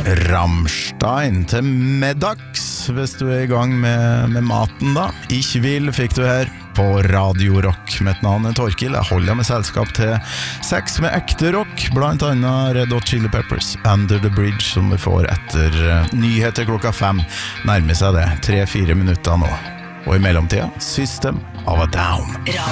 Rammstein til middags, hvis du I gang med maten da. Ich will fikk du her på Radio Rock. Mitt navn Torkil, jeg holder med selskap til 6 med ekte rock, blant annet Red Hot Chili Peppers, Under the Bridge, som vi får etter nyheter klokka 5. Nærmer seg det, 3-4 minutter nå. Og I mellomtida, System of a Down.